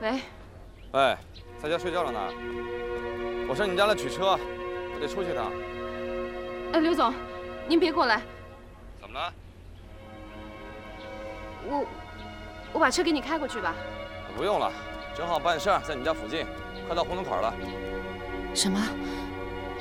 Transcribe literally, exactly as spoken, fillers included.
喂。 哎，在家睡觉了呢。我上你们家来取车，我得出去一趟。 哎，刘总，您别过来。 怎么了？ 我我把车给你开过去吧。 不用了，正好办事儿在你家附近，快到胡同口了。 什么？